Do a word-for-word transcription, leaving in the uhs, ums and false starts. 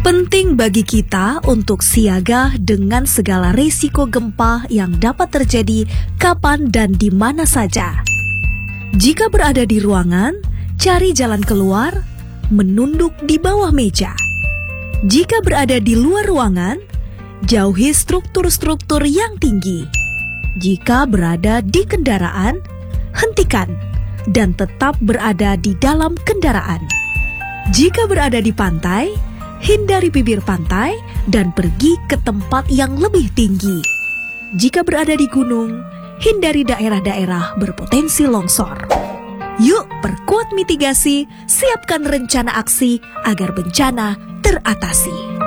Penting bagi kita untuk siaga dengan segala risiko gempa yang dapat terjadi kapan dan di mana saja. Jika berada di ruangan, cari jalan keluar, menunduk di bawah meja. Jika berada di luar ruangan, jauhi struktur-struktur yang tinggi. Jika berada di kendaraan, hentikan dan tetap berada di dalam kendaraan. Jika berada di pantai, hindari bibir pantai dan pergi ke tempat yang lebih tinggi. Jika berada di gunung, hindari daerah-daerah berpotensi longsor. Yuk perkuat mitigasi, siapkan rencana aksi agar bencana teratasi.